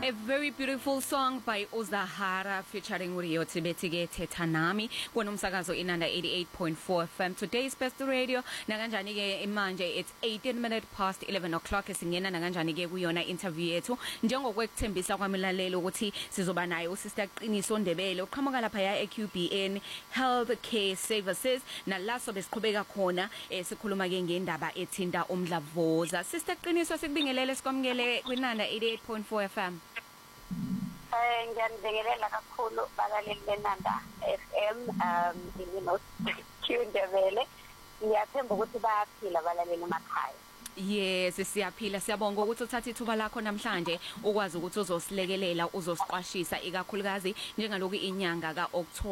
A very beautiful song by Uzahara featuring Uriyo Tibetike Tetanami kunomsakazo inanda 88.4 FM. Today's best radio nakanjani ke manje it's 18 minutes past 11 o'clock singena nakanjani ke kuyona interview yethu njengokwekuthembisa kwamilalelo ukuthi sizoba naye uSister Qiniso Ndebele uqhamuka lapha ya eQBN Healthcare Services nalaso besiqhubeka khona sikhuluma ke ngendaba ethinta umdlavuza. Sister Qiniso sikubingelele sikwamukele kwinanda 88.4 FM. Ngiyanibingelela kakhulu balaleli benanda FM Ndebele. Ngiyathemba ukuthi bayaphila balaleli emakhaya. Yes, siyaphila siyabonga ukuthi uthatha ithuba lakho namhlanje ukwazi ukuthi uzosilekelela uzosiqwashisa ikakhulukazi njengaloku inyanga kaOctober